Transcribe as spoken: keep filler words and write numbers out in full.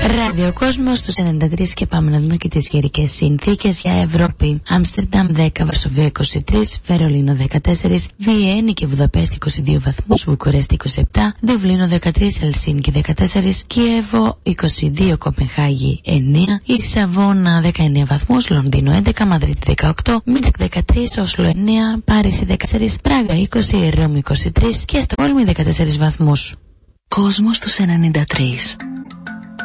Ραδιοκόσμος στους ενενήντα τρία και πάμε να δούμε και τις καιρικές συνθήκες για Ευρώπη. Άμστερνταμ δέκα, Βαρσοβία είκοσι τρία, Βερολίνο δεκατέσσερα, Βιέννη και Βουδαπέστη είκοσι δύο βαθμούς, Βουκουρέστη είκοσι επτά, Δουβλίνο δεκατρία, Ελσίνκι δεκατέσσερα, Κιέβο είκοσι δύο, Κοπενχάγη εννέα, Λισαβόνα δεκαεννέα βαθμούς, Λονδίνο έντεκα, Μαδρίτη δεκαοκτώ, Μίνσκ δεκατρία, Όσλο εννέα, Πάριση δεκατέσσερα, Πράγα είκοσι, Ρώμη είκοσι τρία και Στοκχόλμη δεκατέσσερα βαθμούς. Κόσμος στους ενενήντα τρία.